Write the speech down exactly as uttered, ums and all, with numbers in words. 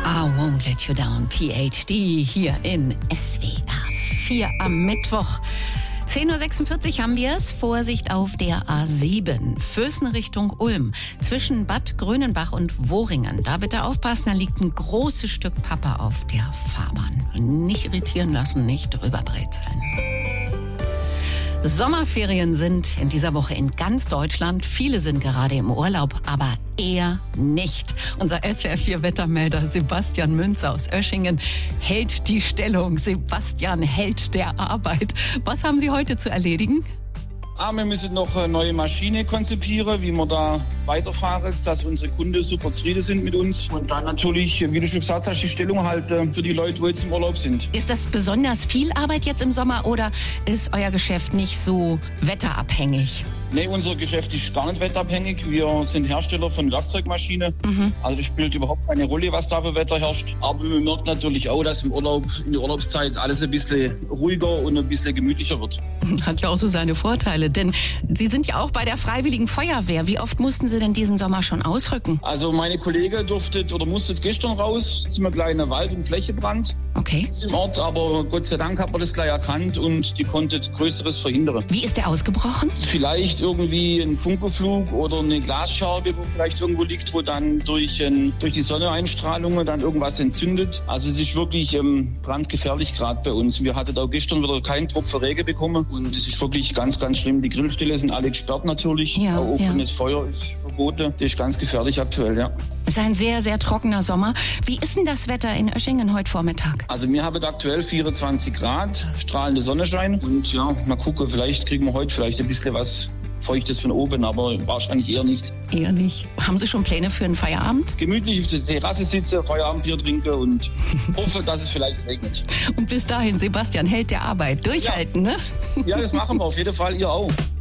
I Won't Let You Down, P H D hier in S W R vier am Mittwoch. zehn Uhr sechsundvierzig haben wir es. Vorsicht auf der A sieben. Vößen Richtung Ulm. Zwischen Bad Grönenbach und Wohringen. Da bitte aufpassen, da liegt ein großes Stück Pappe auf der Fahrbahn. Nicht irritieren lassen, nicht drüber brezeln. Sommerferien sind in dieser Woche in ganz Deutschland. Viele sind gerade im Urlaub, aber er nicht. Unser S W R vier Wettermelder Sebastian Münzer aus Oeschingen hält die Stellung. Sebastian, Held der Arbeit. Was haben Sie heute zu erledigen? Ah, wir müssen noch eine neue Maschine konzipieren, wie wir da weiterfahren, dass unsere Kunden super zufrieden sind mit uns. Und dann natürlich, wie du schon gesagt hast, die Stellung halten für die Leute, die jetzt im Urlaub sind. Ist das besonders viel Arbeit jetzt im Sommer oder ist euer Geschäft nicht so wetterabhängig? Nee, unser Geschäft ist gar nicht wetterabhängig. Wir sind Hersteller von Werkzeugmaschinen. Mhm. Also das spielt überhaupt keine Rolle, was da für Wetter herrscht. Aber man merkt natürlich auch, dass im Urlaub, in der Urlaubszeit alles ein bisschen ruhiger und ein bisschen gemütlicher wird. Hat ja auch so seine Vorteile, denn Sie sind ja auch bei der Freiwilligen Feuerwehr. Wie oft mussten Sie denn diesen Sommer schon ausrücken? Also meine Kollege durfte oder musste gestern raus zum kleinen Wald- und Flächebrand. Okay. Im Ort, aber Gott sei Dank hat man das gleich erkannt und die konnte Größeres verhindern. Wie ist der ausgebrochen? Vielleicht irgendwie ein Funkenflug oder eine Glasscherbe, wo vielleicht irgendwo liegt, wo dann durch, ein, durch die Sonneneinstrahlung dann irgendwas entzündet. Also es ist wirklich ähm, brandgefährlich gerade bei uns. Wir hatten auch gestern wieder keinen Tropfen Regen bekommen und es ist wirklich ganz, ganz schlimm. Die Grillstelle sind alle gesperrt natürlich. Ja, auch offenes ja. Feuer ist verboten. Das ist ganz gefährlich aktuell, ja. Es ist ein sehr, sehr trockener Sommer. Wie ist denn das Wetter in Oeschingen heute Vormittag? Also wir haben aktuell vierundzwanzig Grad, strahlende Sonnenschein. Und ja, mal gucken, vielleicht kriegen wir heute vielleicht ein bisschen was Feuchtes von oben, aber wahrscheinlich eher nicht. Eher nicht. Haben Sie schon Pläne für einen Feierabend? Gemütlich auf der Terrasse sitzen, Feierabendbier trinken und hoffe, dass es vielleicht regnet. Und bis dahin, Sebastian, Held der Arbeit. Durchhalten, ja. ne? Ja, das machen wir auf jeden Fall. Ihr auch.